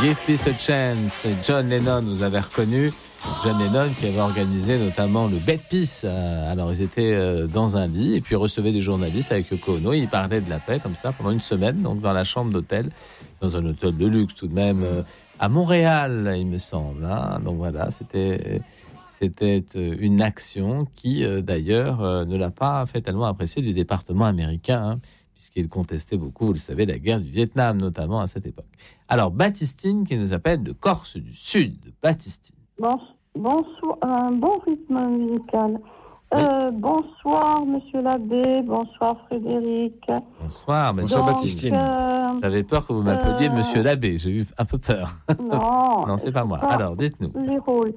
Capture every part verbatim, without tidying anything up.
Give Peace a Chance. John Lennon, vous avez reconnu. John Lennon qui avait organisé notamment le Bed Peace. Alors ils étaient dans un lit et puis recevaient des journalistes avec Yoko Ono. Ils parlaient de la paix comme ça pendant une semaine, donc dans la chambre d'hôtel, dans un hôtel de luxe tout de même, à Montréal, il me semble. Hein. Donc voilà, c'était... C'était une action qui, euh, d'ailleurs, euh, ne l'a pas fait tellement apprécier du département américain, hein, puisqu'il contestait beaucoup, vous le savez, la guerre du Vietnam, notamment à cette époque. Alors, Baptistine, qui nous appelle de Corse du Sud. Baptistine. Bon, bonsoir, un bon rythme musical. Oui. Euh, bonsoir, monsieur l'abbé. Bonsoir, Frédéric. Bonsoir, bonsoir Donc, Baptistine. Euh, J'avais peur que vous m'appeliez euh, monsieur l'abbé. J'ai eu un peu peur. Non, non, c'est pas moi. pas Alors, dites-nous. Les rôles.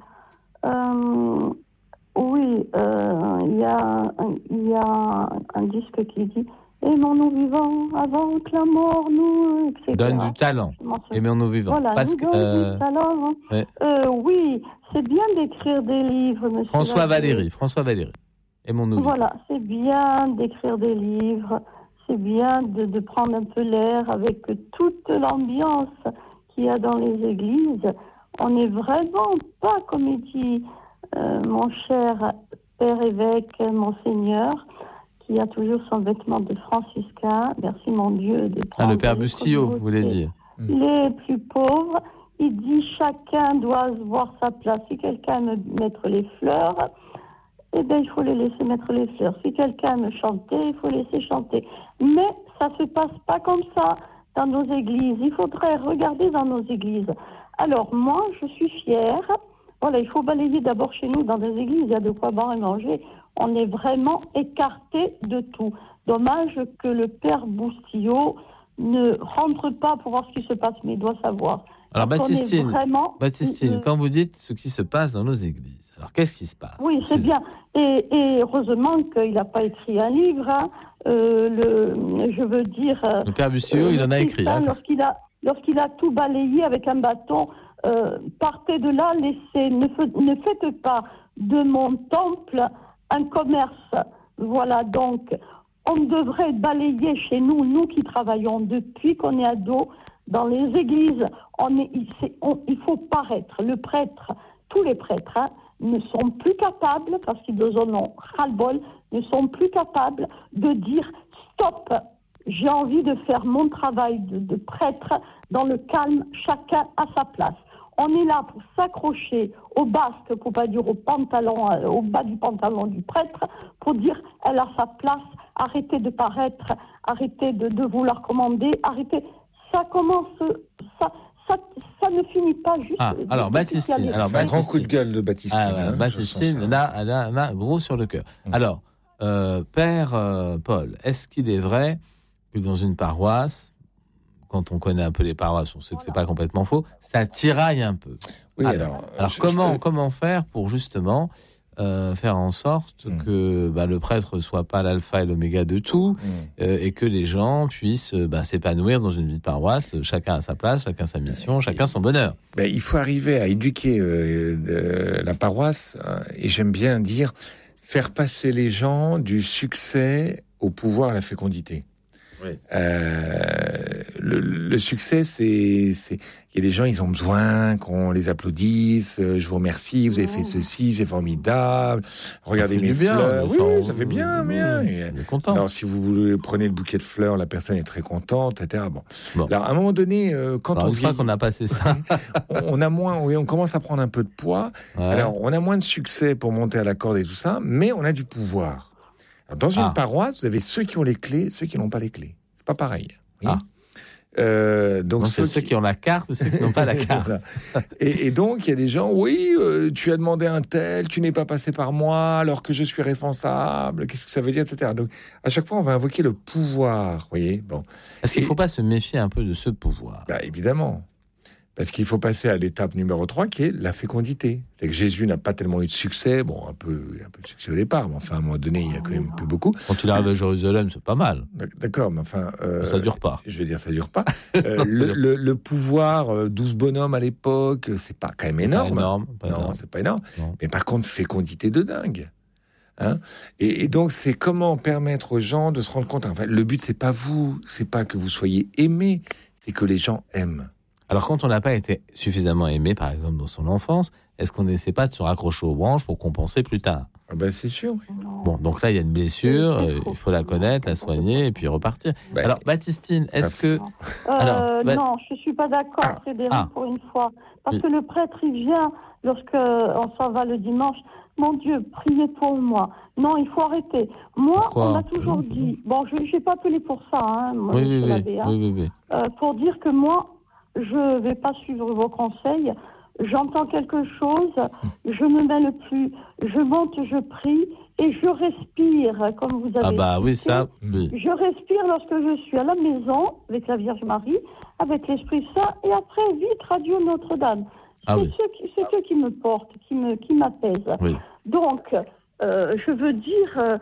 Euh, oui, euh, il y a, il y a un disque qui dit « Aimons-nous vivants avant que la mort nous... » et cetera. Donne du talent. Aimons-nous vivants. Voilà, Parce nous que, donne euh, du talent. ouais. Euh, oui, c'est bien d'écrire des livres, monsieur. François l'abbé. Valéry. François Valéry. Aimons-nous vivants. Voilà, c'est bien d'écrire des livres, c'est bien de, de prendre un peu l'air avec toute l'ambiance qu'il y a dans les églises. On n'est vraiment pas, comme il dit euh, mon cher père évêque, monseigneur, qui a toujours son vêtement de franciscain. Merci mon Dieu de Ah, le prendre père les Bustillo, vous voulez dire. les plus pauvres. Il dit chacun doit voir sa place. Si quelqu'un aime mettre les fleurs, eh bien, il faut les laisser mettre les fleurs. Si quelqu'un aime chanter, il faut laisser chanter. Mais ça ne se passe pas comme ça dans nos églises. Il faudrait regarder dans nos églises. Alors, moi, je suis fière. Voilà, il faut balayer d'abord chez nous dans des églises. Il y a de quoi boire et manger. On est vraiment écarté de tout. Dommage que le père Bustillo ne rentre pas pour voir ce qui se passe, mais il doit savoir. Alors, Parce Baptistine, vraiment, Baptistine euh, quand vous dites ce qui se passe dans nos églises, alors qu'est-ce qui se passe? Oui, c'est bien. Et, et heureusement qu'il n'a pas écrit un livre. Hein. Euh, le, je veux dire... Le père Bustillo, euh, il en a écrit. Hein. Lorsqu'il a, lorsqu'il a tout balayé avec un bâton, euh, partez de là, laissez, ne, ne faites pas de mon temple un commerce. Voilà, donc, on devrait balayer chez nous, nous qui travaillons depuis qu'on est ados, dans les églises, on est, on, il faut paraître. Le prêtre, tous les prêtres, hein, ne sont plus capables, parce qu'ils en ont ras-le-bol, ne sont plus capables de dire « Stop, j'ai envie de faire mon travail de, de prêtre dans le calme, chacun à sa place. » On est là pour s'accrocher au basque, pour pas dire au pantalon, euh, au bas du pantalon du prêtre, pour dire « Elle a sa place, arrêtez de paraître, arrêtez de, de vouloir commander, arrêtez... » Ça commence... Ça, Ça, ça ne finit pas juste... Ah, alors Baptistine, alors, c'est un grand coup de gueule de Baptistine. Ah, hein, Baptistine, là, elle a, elle a gros sur le cœur. Mmh. Alors, euh, Père euh, Paul, est-ce qu'il est vrai que dans une paroisse, quand on connaît un peu les paroisses, on sait que c'est pas complètement faux, ça tiraille un peu. Oui, alors, alors, alors je, comment, je peux... comment faire pour justement euh, faire en sorte mmh. que bah, le prêtre soit pas l'alpha et l'oméga de tout, mmh. euh, et que les gens puissent bah, s'épanouir dans une vie de paroisse, chacun à sa place, chacun sa mission, chacun son bonheur. Ben, il faut arriver à éduquer euh, de, la paroisse, euh, et j'aime bien dire, faire passer les gens du succès au pouvoir à la fécondité. Oui. Euh, le, le succès, c'est, c'est, il y a des gens, ils ont besoin qu'on les applaudisse. Euh, je vous remercie, vous avez fait ceci, c'est formidable. Regardez mes bien, fleurs. Oui, enfin, ça fait bien, bien. On est content. Alors, si vous prenez le bouquet de fleurs, la personne est très contente, et cetera. Bon. bon. Alors, à un moment donné, euh, quand Alors, on une fois qu'on a passé ça, on, on a moins, oui, on commence à prendre un peu de poids. Ouais. Alors, on a moins de succès pour monter à la corde et tout ça, mais on a du pouvoir. Alors, dans une ah. paroisse, vous avez ceux qui ont les clés, ceux qui n'ont pas les clés. C'est pas pareil. Oui. Ah. Euh, donc, donc ceux c'est qui... ceux qui ont la carte, ceux qui n'ont pas la carte. et, et donc, il y a des gens, oui, euh, tu as demandé un tel, tu n'es pas passé par moi, alors que je suis responsable, qu'est-ce que ça veut dire, et cetera. Donc, à chaque fois, on va invoquer le pouvoir, vous voyez. Bon. Est-ce qu'il ne faut pas se méfier un peu de ce pouvoir? Bah, évidemment. Parce qu'il faut passer à l'étape numéro trois, qui est la fécondité. C'est que Jésus n'a pas tellement eu de succès, bon, un peu, un peu de succès au départ, mais enfin, à un moment donné, il y a quand même plus beaucoup. Quand il arrive à Jérusalem, c'est pas mal. D'accord, mais enfin... Euh, ça dure pas. Je vais dire, ça dure pas. euh, le, le, le pouvoir, euh, douze bonhommes à l'époque, c'est pas quand même énorme. Pas énorme. Pas non, énorme. c'est pas énorme. Non. Mais par contre, fécondité de dingue. Hein, et, et donc, c'est comment permettre aux gens de se rendre compte... En fait, le but, c'est pas vous, c'est pas que vous soyez aimés, c'est que les gens aiment. Alors, quand on n'a pas été suffisamment aimé, par exemple, dans son enfance, est-ce qu'on n'essaie pas de se raccrocher aux branches pour compenser plus tard ? Ah ben c'est sûr. Oui. Bon, donc là, il y a une blessure, euh, il faut la connaître, la soigner et puis repartir. Ben, Alors, Baptistine, est-ce que... Euh, Alors, bah... Non, je ne suis pas d'accord, Frédéric, ah. pour une fois. Parce oui. que le prêtre, il vient, lorsqu'on s'en va le dimanche, mon Dieu, priez pour moi. Non, il faut arrêter. Moi, Pourquoi on m'a toujours dit... Bon, je n'ai pas appelé pour ça, hein, moi, oui, je oui, la oui, B A, oui, oui, oui. Euh, pour dire que moi, je ne vais pas suivre vos conseils. J'entends quelque chose, je me mêle plus, je monte, je prie et je respire, comme vous avez Ah bah expliqué. oui, ça, oui. Je respire lorsque je suis à la maison, avec la Vierge Marie, avec l'Esprit Saint, et après, vite, Radio Notre-Dame. Ah c'est, oui. eux qui, c'est eux qui me portent, qui, me, qui m'apaisent. Oui. Donc, euh, je veux dire, euh,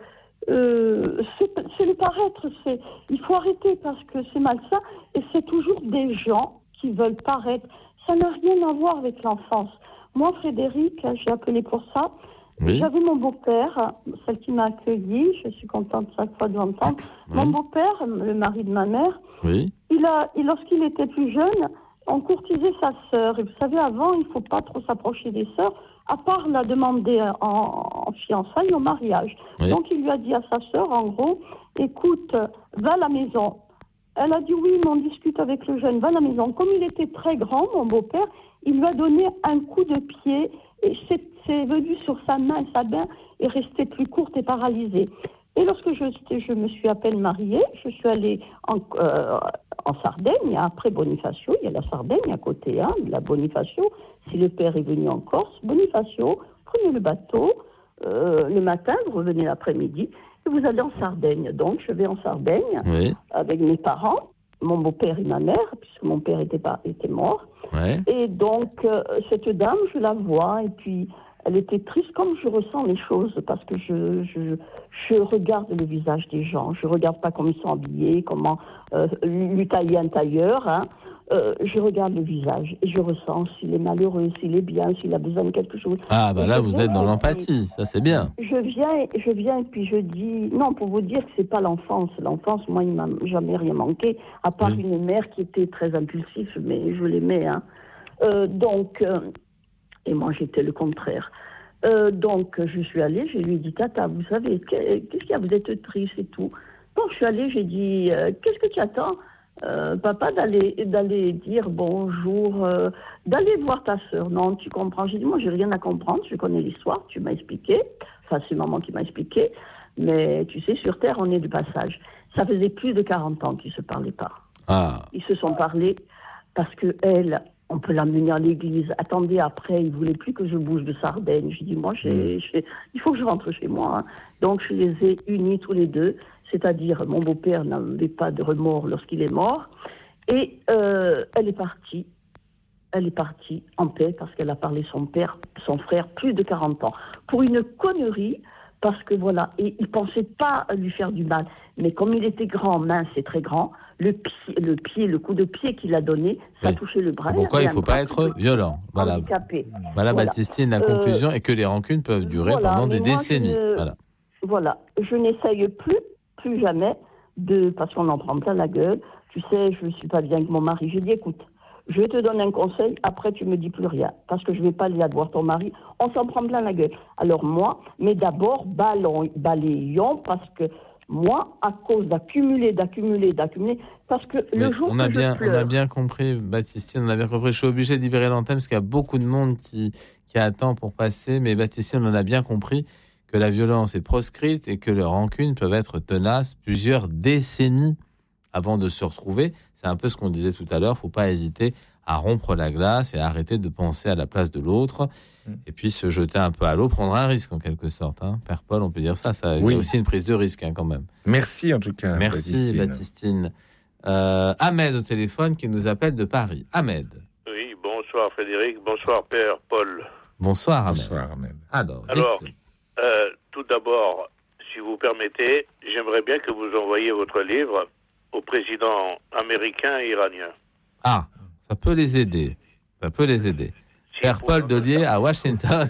euh, c'est, c'est le paraître, c'est, il faut arrêter parce que c'est malsain, et c'est toujours des gens qui veulent paraître. Ça n'a rien à voir avec l'enfance. Moi, Frédéric, j'ai appelé pour ça. Oui. J'avais mon beau-père, celle qui m'a accueillie. Je suis contente chaque fois de l'entendre. Oui. Mon beau-père, le mari de ma mère, oui. il a, lorsqu'il était plus jeune, on courtisait sa sœur. Et vous savez, avant, il ne faut pas trop s'approcher des sœurs, à part la demander en, en fiançailles, au mariage. Oui. Donc, il lui a dit à sa sœur, en gros, écoute, va à la maison. Elle a dit oui, mais on discute avec le jeune, va à la maison. Comme il était très grand, mon beau-père, il lui a donné un coup de pied et c'est, c'est venu sur sa main, sa main est restée plus courte et paralysée. Et lorsque je, je me suis à peine mariée, je suis allée en, euh, en Sardaigne, après Bonifacio, il y a la Sardaigne à côté, hein, de la Bonifacio. Si le père est venu en Corse, Bonifacio, prenez le bateau, euh, le matin, vous revenez l'après-midi, vous allez en Sardaigne. Donc, je vais en Sardaigne oui. avec mes parents, mon beau-père et ma mère, puisque mon père était, pas, était mort. Ouais. Et donc, euh, cette dame, je la vois, et puis elle était triste, comme je ressens les choses, parce que je, je, je regarde le visage des gens. Je ne regarde pas comment ils sont habillés, comment euh, lui tailler un tailleur, hein. Euh, je regarde le visage et je ressens s'il est malheureux, s'il est bien, s'il a besoin de quelque chose. Ah, bah et là, vous êtes dans l'empathie, ça c'est bien. Je viens, je viens et puis je dis, non, pour vous dire que c'est pas l'enfance. L'enfance, moi, il m'a jamais rien manqué, à part oui. une mère qui était très impulsive, mais je l'aimais, hein. Euh, donc, euh, et moi, j'étais le contraire. Euh, donc, je suis allée, je lui ai dit, Tata, vous savez, qu'est-ce qu'il y a, vous êtes triste et tout. Bon, je suis allée, j'ai dit, euh, qu'est-ce que tu attends Euh, papa, d'aller, d'aller dire bonjour, euh, d'aller voir ta sœur. Non, tu comprends. J'ai dit, moi, j'ai rien à comprendre. Je connais l'histoire. Tu m'as expliqué. Enfin, c'est maman qui m'a expliqué. Mais tu sais, sur Terre, on est du passage. Ça faisait plus de quarante ans qu'ils se parlaient pas. Ah. Ils se sont parlé parce que elle, on peut l'amener à l'église. Attendez, après, il voulait plus que je bouge de Sardaigne. J'ai dit, moi, j'ai, j'ai, il faut que je rentre chez moi. Hein. Donc, je les ai unis tous les deux. C'est-à-dire, mon beau-père n'avait pas de remords lorsqu'il est mort. Et euh, elle est partie. Elle est partie en paix parce qu'elle a parlé son père, son frère, plus de quarante ans. Pour une connerie, parce que voilà, et il ne pensait pas lui faire du mal. Mais comme il était grand, mince et très grand, le pied, le, pied, le coup de pied qu'il a donné, ça oui. a touché le bras. C'est pourquoi il ne faut pas être violent. Voilà, handicapé. voilà, voilà. Baptistine, la conclusion euh, est que les rancunes peuvent durer voilà, pendant des décennies. Ne, voilà. voilà, je n'essaye plus, plus jamais, de, parce qu'on en prend plein la gueule. Tu sais, je ne suis pas bien avec mon mari. J'ai dit, écoute, je te donne un conseil, après tu me dis plus rien, parce que je ne vais pas aller à voir ton mari. On s'en prend plein la gueule. Alors moi, mais d'abord, ballon, balayons, parce que moi, à cause d'accumuler, d'accumuler, d'accumuler, parce que le mais jour on a que bien, je pleure... On a bien compris, Baptistine, on a bien compris. Je suis obligé de libérer l'antenne, parce qu'il y a beaucoup de monde qui, qui attend pour passer, mais Baptistine, on a bien compris que la violence est proscrite et que les rancunes peuvent être tenaces plusieurs décennies avant de se retrouver. C'est un peu ce qu'on disait tout à l'heure, il ne faut pas hésiter à rompre la glace et à arrêter de penser à la place de l'autre, mmh. et puis se jeter un peu à l'eau, prendre un risque en quelque sorte. Hein. Père Paul, on peut dire ça, ça oui. C'est aussi une prise de risque hein, quand même. Merci en tout cas, Merci Baptistine. Baptistine. Euh, Ahmed au téléphone qui nous appelle de Paris. Ahmed. Oui, bonsoir Frédéric, bonsoir Père Paul. Bonsoir Ahmed. Bonsoir Ahmed. Alors, Alors euh, tout d'abord, si vous permettez, j'aimerais bien que vous envoyiez votre livre au président américain et iranien. Ah, ça peut les aider. Ça peut les aider. Père Paul Delier à Washington.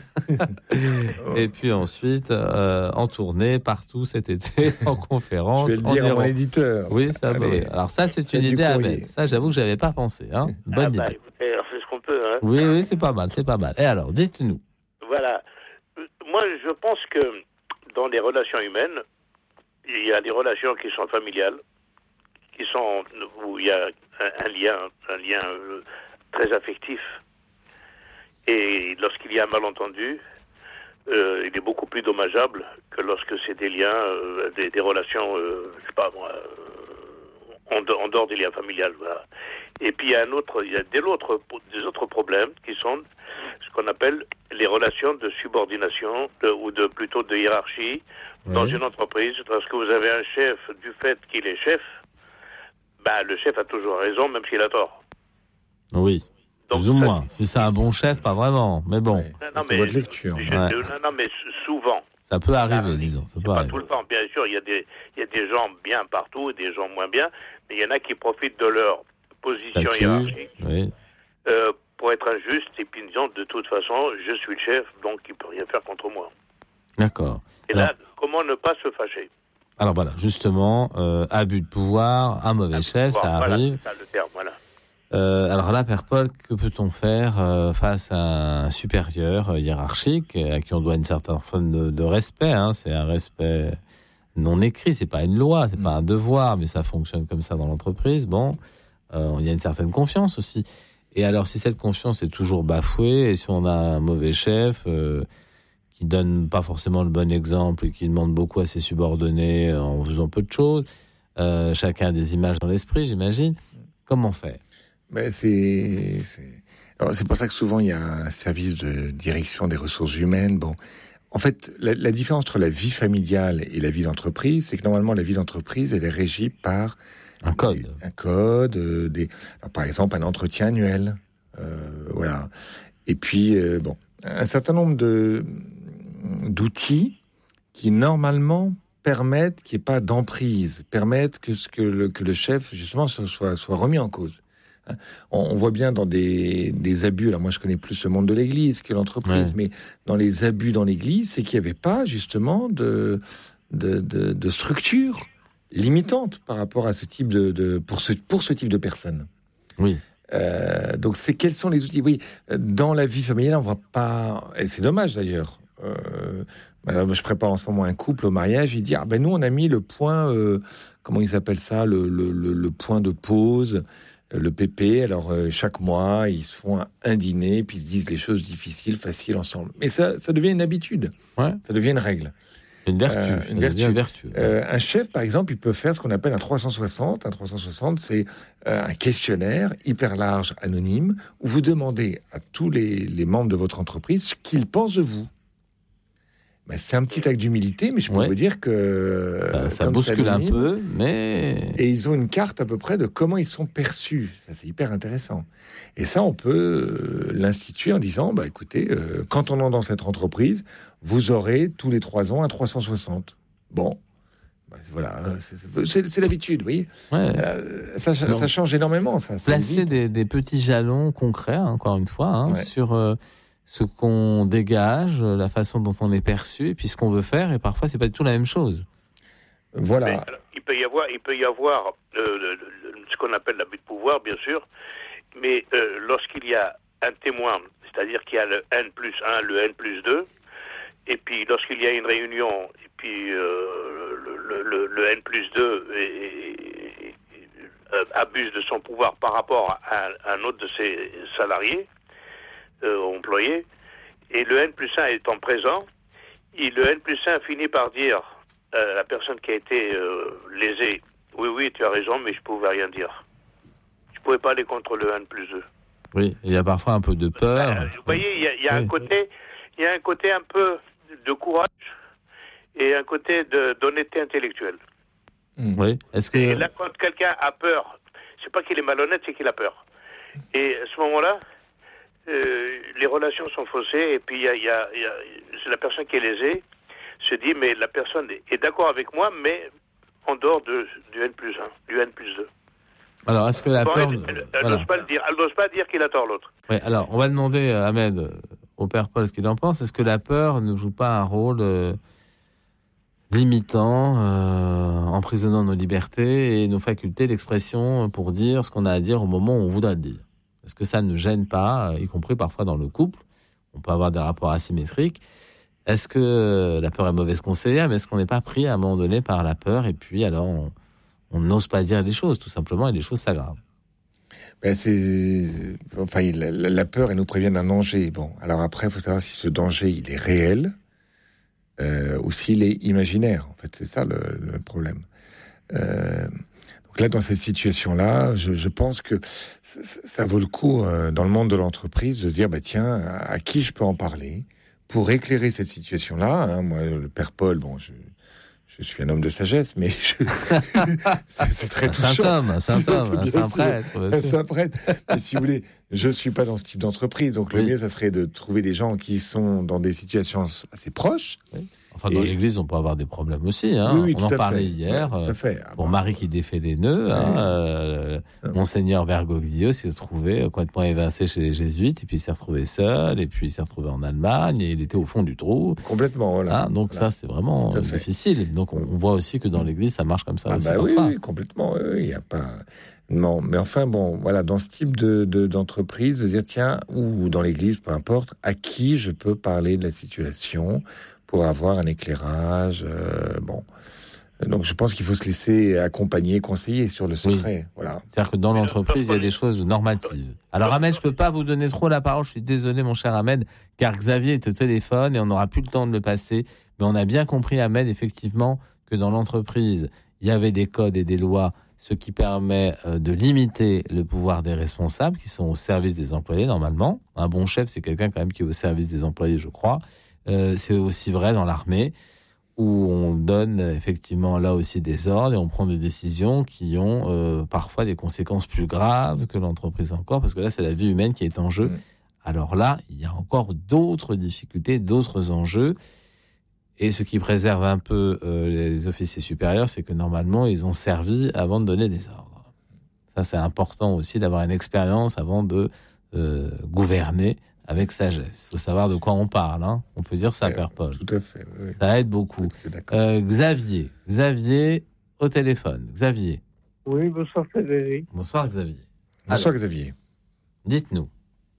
Et puis ensuite, euh, en tournée partout cet été, en conférence. Je vais le dire à mon éditeur. Oui, ça va. Alors ça, c'est une idée à mettre. Ça, j'avoue que je n'avais pas pensé. Hein. Bonne ah idée. bah, écoutez, alors c'est ce qu'on peut. Hein. Oui, oui, c'est pas mal, c'est pas mal. Et alors, dites-nous. Voilà. Moi, je pense que dans les relations humaines, il y a des relations qui sont familiales, qui sont où il y a un, un lien, un lien euh, très affectif. Et lorsqu'il y a un malentendu, euh, il est beaucoup plus dommageable que lorsque c'est des liens, euh, des, des relations, euh, je sais pas moi, euh, en, en dehors des liens familiales. Voilà. Et puis il y a un autre, il y a des autres, des autres problèmes qui sont ce qu'on appelle les relations de subordination de, ou de plutôt de hiérarchie oui. dans une entreprise. Lorsque vous avez un chef, du fait qu'il est chef, bah, le chef a toujours raison, même s'il a tort. Oui. Donc, plus ou moins. Si c'est un bon chef, pas vraiment. Mais bon. Ouais, non, non, c'est mais, votre lecture. Je, ouais. non, non, mais souvent. Ça peut arriver, ah, disons. Ça peut pas arriver. tout le temps. Bien sûr, il y a des, il y a des gens bien partout et des gens moins bien. Mais il y en a qui profitent de leur position Statut, hiérarchique oui. euh, pour être injuste et puis disant de toute façon, je suis le chef, donc il ne peut rien faire contre moi. D'accord. Et alors, là, comment ne pas se fâcher? Alors voilà, justement, euh, abus de pouvoir, un mauvais abus chef, ça voilà, arrive. C'est ça le terme, voilà. Euh, alors là, Père Paul, que peut-on faire euh, face à un supérieur euh, hiérarchique à qui on doit une certaine forme de, de respect, hein, c'est un respect non écrit, c'est pas une loi, c'est mmh. pas un devoir, mais ça fonctionne comme ça dans l'entreprise. Bon, euh, il y a une certaine confiance aussi. Et alors, si cette confiance est toujours bafouée, et si on a un mauvais chef euh, qui donne pas forcément le bon exemple et qui demande beaucoup à ses subordonnés en faisant peu de choses, euh, chacun a des images dans l'esprit, j'imagine. Comment faire? Ben c'est, c'est... Alors, c'est pour ça que souvent il y a un service de direction des ressources humaines. Bon, en fait, la, la différence entre la vie familiale et la vie d'entreprise, c'est que normalement la vie d'entreprise, elle est régie par un code, des, un code, euh, des, alors, par exemple un entretien annuel, euh, voilà. Et puis euh, bon, un certain nombre de d'outils qui normalement permettent qu'il n'y ait pas d'emprise, permettent que ce que le, que le chef justement soit soit remis en cause. On voit bien dans des, des abus, alors moi je connais plus le monde de l'Église que l'entreprise, ouais. mais dans les abus dans l'Église, c'est qu'il n'y avait pas justement de, de, de, de structure limitante par rapport à ce type de, de pour ce pour ce type de personnes. Oui. Euh, donc c'est quels sont les outils? Oui, dans la vie familiale, on voit pas, et c'est dommage d'ailleurs. Euh, alors, je prépare en ce moment un couple au mariage. Il dit ah ben nous on a mis le point, euh, comment ils appellent ça, le, le, le, le point de pause. Le P P, alors euh, chaque mois, ils se font un, un dîner, puis ils se disent les choses difficiles, faciles ensemble. Mais ça, ça devient une habitude, ouais. ça devient une règle. Une vertu. Euh, une vertu. Une vertu. Euh, un chef, par exemple, il peut faire ce qu'on appelle un trois cent soixante. Un trois cent soixante, c'est euh, un questionnaire hyper large, anonyme, où vous demandez à tous les, les membres de votre entreprise ce qu'ils pensent de vous. Ben, c'est un petit acte d'humilité, mais je peux ouais. vous dire que... Bah, ça bouscule un peu, mais... Et ils ont une carte à peu près de comment ils sont perçus. Ça, c'est hyper intéressant. Et ça, on peut l'instituer en disant, bah, écoutez, euh, quand on est dans cette entreprise, vous aurez tous les trois ans un trois cent soixante. Bon, bah, voilà, c'est, c'est, c'est l'habitude, vous voyez. Ouais. Euh, ça, ça, ça change énormément. Ça, ça placer des, des petits jalons concrets, hein, encore une fois, hein, ouais. sur... Euh, ce qu'on dégage, la façon dont on est perçu, et puis ce qu'on veut faire, et parfois c'est pas du tout la même chose. Voilà. Mais, alors, il peut y avoir, il peut y avoir euh, le, le, ce qu'on appelle l'abus de pouvoir, bien sûr, mais euh, lorsqu'il y a un témoin, c'est-à-dire qu'il y a le N plus un, le N plus deux, et puis lorsqu'il y a une réunion, et puis euh, le, le, le N plus deux et, et, et, euh, abuse de son pouvoir par rapport à, à un autre de ses salariés, Euh, employé, et le N plus un étant présent, et le N plus un finit par dire à euh, la personne qui a été euh, lésée, oui, oui, tu as raison, mais je ne pouvais rien dire. Je ne pouvais pas aller contre le N plus deux. Oui, il y a parfois un peu de peur. Euh, vous voyez, il y a, il y a oui. un côté, il y a un côté un peu de courage et un côté de, d'honnêteté intellectuelle. Mmh. Oui. Est-ce que... Et là, quand quelqu'un a peur, c'est pas qu'il est malhonnête, c'est qu'il a peur. Et à ce moment-là, Euh, les relations sont faussées, et puis il y a, y a, y a, c'est la personne qui est lésée se dit, mais la personne est d'accord avec moi, mais en dehors de, du N plus un, du N plus deux. Alors, est-ce que la peur... Elle, elle, elle voilà. n'ose pas le dire. Elle n'ose pas dire qu'il a tort, l'autre. Oui, alors, on va demander à Ahmed, euh, au père Paul, ce qu'il en pense. Est-ce que la peur ne joue pas un rôle euh, limitant, euh, emprisonnant nos libertés et nos facultés d'expression pour dire ce qu'on a à dire au moment où on voudrait le dire? Est-ce que ça ne gêne pas, y compris parfois dans le couple? On peut avoir des rapports asymétriques. Est-ce que la peur est mauvaise conseillère, mais est-ce qu'on n'est pas pris à un moment donné par la peur et puis alors on, on n'ose pas dire les choses, tout simplement, et les choses s'aggravent? Ben c'est, enfin, la, la peur, elle nous prévient d'un danger. Bon, alors après, il faut savoir si ce danger, il est réel euh, ou s'il est imaginaire. En fait, c'est ça le, le problème. Euh, donc là, dans cette situation-là, je, je pense que ça, ça vaut le coup, euh, dans le monde de l'entreprise, de se dire, bah tiens, à, à qui je peux en parler pour éclairer cette situation-là, hein. Moi, le père Paul, bon, je, je suis un homme de sagesse, mais je... c'est, c'est très touchant. Un saint homme, un saint homme, un saint prêtre. Un saint prêtre. Mais si vous voulez, je suis pas dans ce type d'entreprise, donc le oui. mieux, ça serait de trouver des gens qui sont dans des situations assez proches. Oui. Enfin, dans et... l'église, on peut avoir des problèmes aussi. Hein. Oui, oui, on en parlait fait. hier. Ouais, fait. Ah, pour bon. Marie qui défait des nœuds, ouais. hein, euh, ouais. Monseigneur Bergoglio s'est retrouvé complètement évincé chez les jésuites, et puis il s'est retrouvé seul, et puis il s'est retrouvé en Allemagne, et il était au fond du trou. Complètement, voilà. Hein, donc voilà. Ça, c'est vraiment difficile. Donc on, on voit aussi que dans l'église, ça marche comme ça ah, aussi. Bah oui, oui, complètement. Il n'y a pas... Non, mais enfin, bon, voilà, dans ce type de, de, d'entreprise, de dire, tiens, ou dans l'église, peu importe, à qui je peux parler de la situation pour avoir un éclairage, euh, bon. Donc, je pense qu'il faut se laisser accompagner, conseiller sur le secret, oui. Voilà. C'est-à-dire que dans l'entreprise, il y a des choses normatives. Alors, Ahmed, je peux pas vous donner trop la parole, je suis désolé, mon cher Ahmed, car Xavier est au téléphone et on n'aura plus le temps de le passer. Mais on a bien compris, Ahmed, effectivement, que dans l'entreprise, il y avait des codes et des lois, ce qui permet euh, de limiter le pouvoir des responsables qui sont au service des employés, normalement. Un bon chef, c'est quelqu'un quand même qui est au service des employés, je crois. Euh, c'est aussi vrai dans l'armée, où on donne effectivement là aussi des ordres et on prend des décisions qui ont euh, parfois des conséquences plus graves que l'entreprise encore, parce que là, c'est la vie humaine qui est en jeu. Mmh. Alors là, il y a encore d'autres difficultés, d'autres enjeux. Et ce qui préserve un peu euh, les officiers supérieurs, c'est que normalement, ils ont servi avant de donner des ordres. Ça, c'est important aussi d'avoir une expérience avant de euh, gouverner avec sagesse. Il faut savoir de quoi on parle. Hein. On peut dire ça, Père Paul. Tout à fait. Oui. Ça aide beaucoup. Euh, Xavier. Xavier au téléphone. Xavier. Oui, bonsoir Frédéric. Bonsoir Xavier. Bonsoir Alors, Xavier. Dites-nous.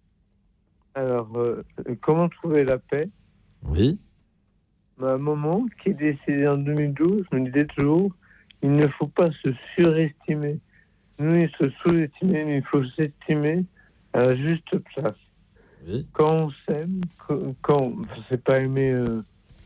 Alors, euh, comment trouver la paix? Oui. Ma maman, qui est décédée en deux mille douze, me disait toujours, il ne faut pas se surestimer. Nous, il se sous-estimer, mais il faut s'estimer à la juste place. Oui. Quand on s'aime, quand, quand c'est pas aimer euh,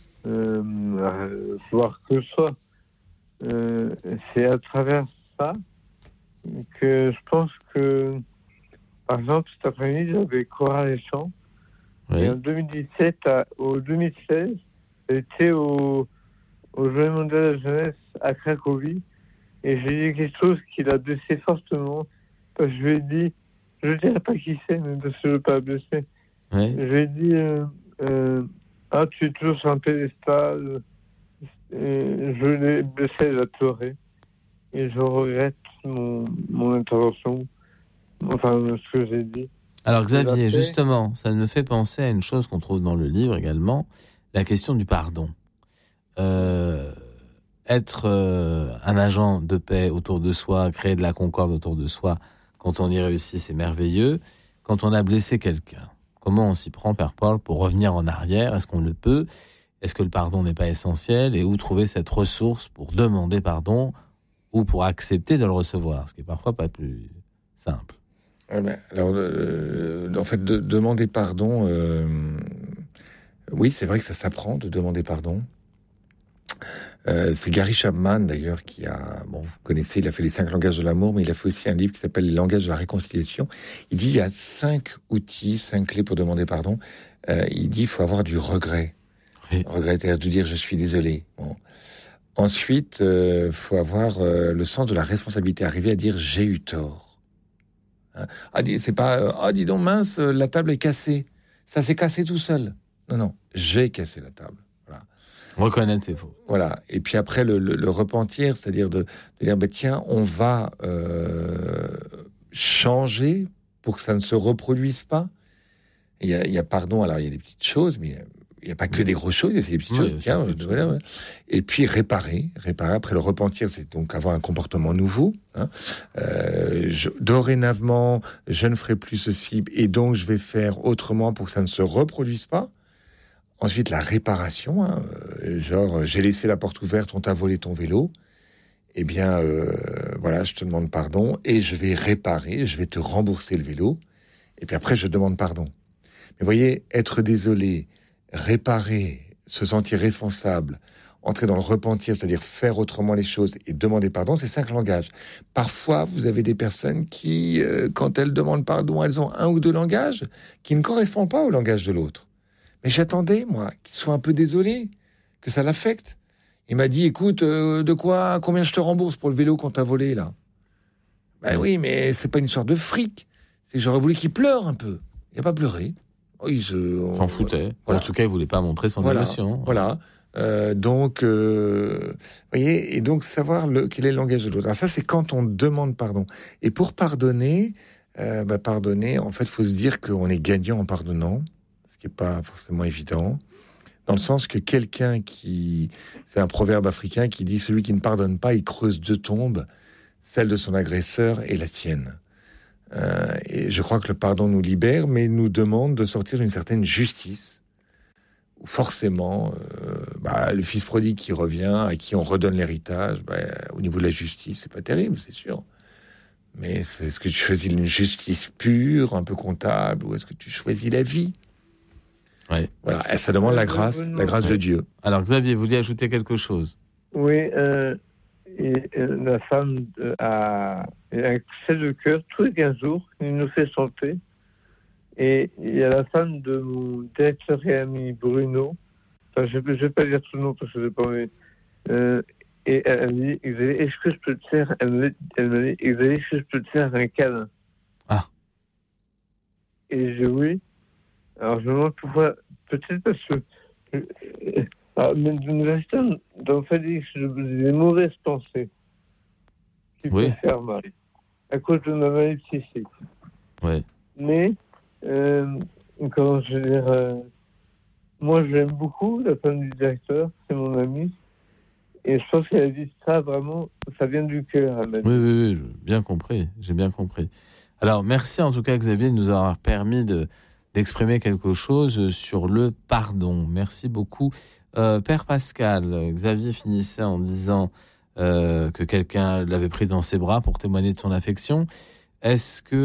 euh, voir que soi, euh, c'est à travers ça que je pense que, par exemple, cet après-midi, j'avais Chorale et Chant. Oui. Et en deux mille dix-sept à, au deux mille seize, j'étais au, au Journée mondiale de la jeunesse à Cracovie et j'ai dit quelque chose qui l'a blessé fortement. Parce que je lui ai dit, je ne dirais pas qui c'est, mais parce que je ne veux pas blesser. Oui. Je lui ai dit, euh, euh, ah, tu es toujours sur un pédestal. Et je l'ai blessé, elle a pleuré. Et je regrette mon, mon intervention, enfin, ce que j'ai dit. Alors Xavier, justement, ça me fait penser à une chose qu'on trouve dans le livre également, la question du pardon. Euh, être euh, un agent de paix autour de soi, créer de la concorde autour de soi, quand on y réussit, c'est merveilleux. Quand on a blessé quelqu'un, comment on s'y prend, Père Paul, pour revenir en arrière? Est-ce qu'on le peut? Est-ce que le pardon n'est pas essentiel? Et où trouver cette ressource pour demander pardon ou pour accepter de le recevoir, ce qui est parfois pas plus simple? Alors, euh, en fait, de, demander pardon, euh, oui, c'est vrai que ça s'apprend de demander pardon. Euh, c'est Gary Chapman, d'ailleurs, qui a, bon, vous connaissez, il a fait les cinq langages de l'amour, mais il a fait aussi un livre qui s'appelle Les langages de la réconciliation. Il dit il y a cinq outils, cinq clés pour demander pardon. Euh, il dit il faut avoir du regret. Oui. Regret, c'est-à-dire de dire je suis désolé. Bon. Ensuite, il euh, faut avoir euh, le sens de la responsabilité, arriver à dire j'ai eu tort. Ah, c'est pas ah, dis donc mince, la table est cassée. Ça s'est cassé tout seul. Non, non, j'ai cassé la table. Voilà. Reconnaître ses fautes. Voilà. Et puis après, le, le, le repentir, c'est-à-dire de, de dire, bah, tiens, on va euh, changer pour que ça ne se reproduise pas. Il y a, il y a pardon, alors il y a des petites choses, mais il n'y a pas que des grosses choses, il y a des petites oui, choses. Tiens, euh, voilà, voilà. Et puis réparer, réparer. Après le repentir, c'est donc avoir un comportement nouveau. Hein. Euh, je, dorénavant, je ne ferai plus ceci, et donc je vais faire autrement pour que ça ne se reproduise pas. Ensuite, la réparation, hein, euh, genre j'ai laissé la porte ouverte, on t'a volé ton vélo. Eh bien, euh, voilà, je te demande pardon et je vais réparer, je vais te rembourser le vélo. Et puis après, je demande pardon. Mais vous voyez, être désolé, réparer, se sentir responsable, entrer dans le repentir, c'est-à-dire faire autrement les choses et demander pardon, c'est cinq langages. Parfois, vous avez des personnes qui, euh, quand elles demandent pardon, elles ont un ou deux langages qui ne correspondent pas au langage de l'autre. Mais j'attendais, moi, qu'il soit un peu désolé, que ça l'affecte. Il m'a dit, écoute, euh, de quoi, combien je te rembourse pour le vélo qu'on t'a volé, là ? Ben oui, mais c'est pas une sorte de fric. C'est que j'aurais voulu qu'il pleure un peu. Il n'a pas pleuré. Oh, il se... s'en foutait. Voilà. En tout cas, il voulait pas montrer son voilà. émotion. Voilà. Euh, donc, euh, voyez, et donc savoir le, quel est le langage de l'autre. Alors ça, c'est quand on demande pardon. Et pour pardonner, euh, bah, pardonner, en fait, il faut se dire qu'on est gagnant en pardonnant, ce qui n'est pas forcément évident. Dans le sens que quelqu'un qui... C'est un proverbe africain qui dit « Celui qui ne pardonne pas, il creuse deux tombes, celle de son agresseur et la sienne. Euh, » Et je crois que le pardon nous libère, mais nous demande de sortir d'une certaine justice. Où forcément, euh, bah, le fils prodigue qui revient, à qui on redonne l'héritage, bah, au niveau de la justice, c'est pas terrible, c'est sûr. Mais est-ce que tu choisis une justice pure, un peu comptable, ou est-ce que tu choisis la vie ? Ouais. Voilà, ça demande la grâce, la grâce ouais. de Dieu. Alors Xavier, vous vouliez ajouter quelque chose ? Oui, euh, et, euh, la femme euh, a, a un accès de cœur tous les quinze jours, il nous fait chanter. Et il y a la femme de mon directeur et ami Bruno, enfin, je ne vais pas dire tout le nom parce que je n'ai pas envie. Euh, et elle me dit, est-ce que je peux te faire, elle me dit, elle me dit, est-ce que je peux te faire un câlin ? Ah. Et je oui. Alors, je me demande pourquoi, peut-être parce que, euh, alors, mais d'une personne dont Félix, j'ai des mauvaises pensées qui oui. peuvent faire mal, à cause de ma maladie psychique. Oui. Mais, euh, comment je veux dire, euh, moi, j'aime beaucoup la femme du directeur, c'est mon amie, et je pense qu'elle a dit ça vraiment, ça vient du cœur. Elle oui, oui, oui, j'ai bien compris, j'ai bien compris. Alors, merci en tout cas, Xavier, de nous avoir permis de d'exprimer quelque chose sur le pardon. Merci beaucoup. Euh, Père Pascal, Xavier finissait en disant euh, que quelqu'un l'avait pris dans ses bras pour témoigner de son affection. Est-ce que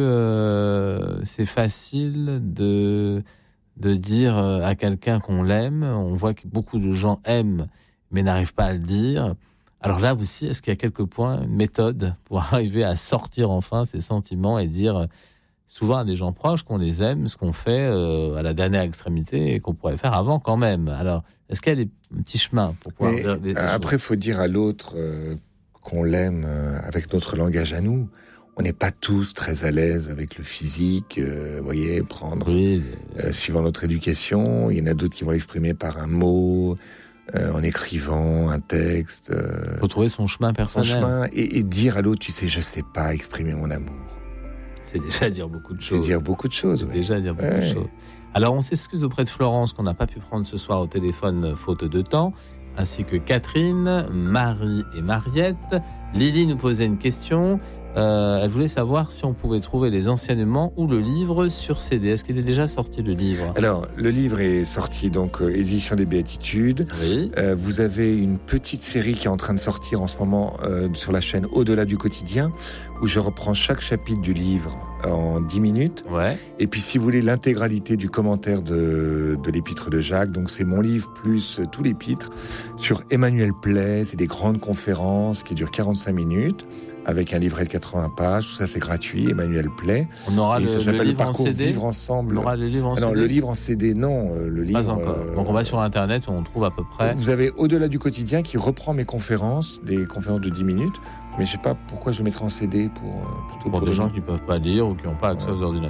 euh, c'est facile de, de dire à quelqu'un qu'on l'aime ? On voit que beaucoup de gens aiment, mais n'arrivent pas à le dire. Alors là aussi, est-ce qu'il y a quelques points, une méthode pour arriver à sortir enfin ces sentiments et dire souvent à des gens proches qu'on les aime, ce qu'on fait euh, à la dernière extrémité et qu'on pourrait faire avant quand même. Alors, est-ce qu'il y a des petits chemins pour pouvoir mais dire des, des après, il faut dire à l'autre euh, qu'on l'aime euh, avec notre langage à nous. On n'est pas tous très à l'aise avec le physique, euh, vous voyez, prendre, oui, euh, suivant notre éducation. Il y en a d'autres qui vont l'exprimer par un mot, euh, en écrivant un texte. Euh, il faut trouver son chemin personnel. Son chemin et, et dire à l'autre, tu sais, je ne sais pas exprimer mon amour. C'est déjà dire beaucoup de choses. C'est dire beaucoup de choses. C'est ouais. déjà dire beaucoup ouais. de choses. Alors, on s'excuse auprès de Florence qu'on n'a pas pu prendre ce soir au téléphone faute de temps, ainsi que Catherine, Marie et Mariette. Lily nous posait une question. Euh, elle voulait savoir si on pouvait trouver les enseignements ou le livre sur C D. Est-ce qu'il est déjà sorti, le livre ? Alors, le livre est sorti, donc, euh, édition des Béatitudes. Oui. Euh, vous avez une petite série qui est en train de sortir en ce moment euh, sur la chaîne Au-delà du quotidien, où je reprends chaque chapitre du livre en dix minutes. Ouais. Et puis, si vous voulez l'intégralité du commentaire de, de l'épître de Jacques, donc c'est mon livre plus tout l'épître, sur Emmanuel Play, c'est des grandes conférences qui durent quarante-cinq minutes, avec un livret de quatre-vingts pages, tout ça c'est gratuit, Emmanuel Play. On aura et le, ça s'appelle le livre le parcours en C D. Vivre ensemble. On aura le livre en Alors, C D. le livre en C D, non. Le livre, Pas encore. Euh, Donc on va sur Internet, on trouve à peu près. Vous avez Au-delà du quotidien qui reprend mes conférences, des conférences de dix minutes. Mais je ne sais pas pourquoi je le mettrai en C D pour... Euh, pour, pour des gens qui ne peuvent pas lire ou qui n'ont pas accès ouais. aux ordinateurs.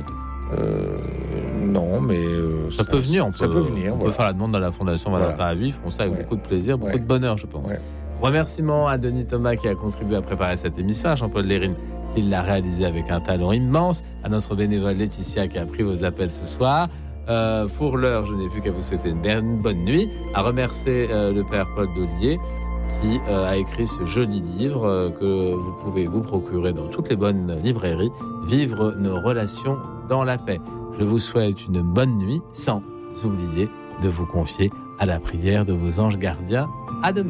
Euh, non, mais euh, ça, ça peut venir. On peut, ça peut venir. On voilà. peut faire la demande à la Fondation Valentin Voilà. Avis. Ils feront ça avec Ouais. beaucoup de plaisir, beaucoup Ouais. de bonheur, je pense. Ouais. Remerciements à Denis Thomas qui a contribué à préparer cette émission, à Jean-Paul Lérine qui l'a réalisé avec un talent immense, à notre bénévole Laetitia qui a pris vos appels ce soir. Euh, pour l'heure, je n'ai plus qu'à vous souhaiter une, une bonne nuit, à remercier euh, le père Paul Dollier qui euh, a écrit ce joli livre euh, que vous pouvez vous procurer dans toutes les bonnes librairies, Vivre nos relations dans la paix. Je vous souhaite une bonne nuit, sans oublier de vous confier à la prière de vos anges gardiens. À demain.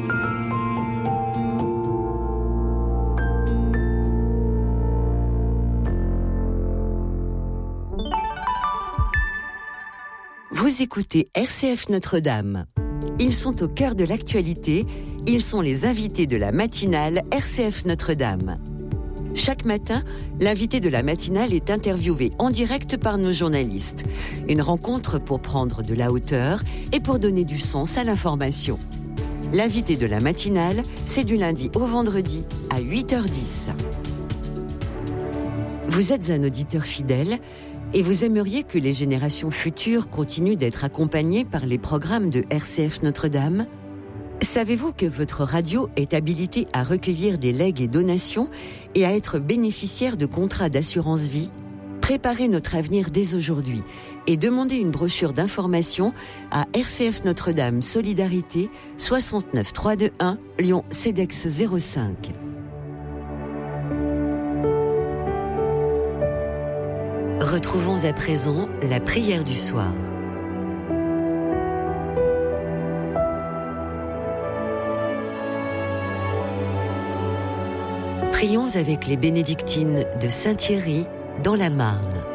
Vous écoutez R C F Notre-Dame. Ils sont au cœur de l'actualité. Ils sont les invités de la matinale R C F Notre-Dame. Chaque matin, l'invité de la matinale est interviewé en direct par nos journalistes. Une rencontre pour prendre de la hauteur et pour donner du sens à l'information. L'invité de la matinale, c'est du lundi au vendredi à huit heures dix. Vous êtes un auditeur fidèle et vous aimeriez que les générations futures continuent d'être accompagnées par les programmes de R C F Notre-Dame ? Savez-vous que votre radio est habilitée à recueillir des legs et donations et à être bénéficiaire de contrats d'assurance vie ? Préparez notre avenir dès aujourd'hui et demandez une brochure d'information à R C F Notre-Dame Solidarité soixante-neuf trois deux un Lyon CEDEX zéro cinq. Retrouvons à présent la prière du soir. Prions avec les bénédictines de Saint-Thierry dans la Marne.